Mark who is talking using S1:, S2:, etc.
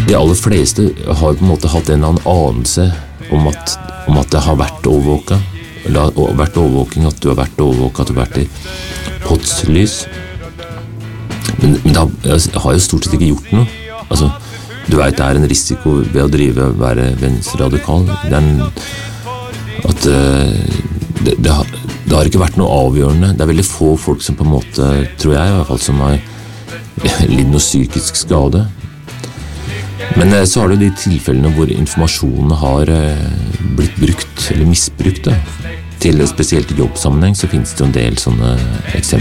S1: De aller fleste har på en måte hatt en eller annen anelse om at det har vært overvåket, vært overvåking, at du har vært overvåket, at du har vært i POTS-lys. Men det har jo stort sett ikke gjort noe. Altså, du vet det er en risiko ved å være venstreradikal. Det har ikke vært noe avgjørende. Det er veldig få folk som på en måte, tror jeg i hvert fall, som har lidd noe psykisk skade. Men så har du de tilfellene hvor informasjonen har blitt brukt eller misbrukt. Til spesielt i jobbsammenheng så finnes det jo en del sånne eksempler.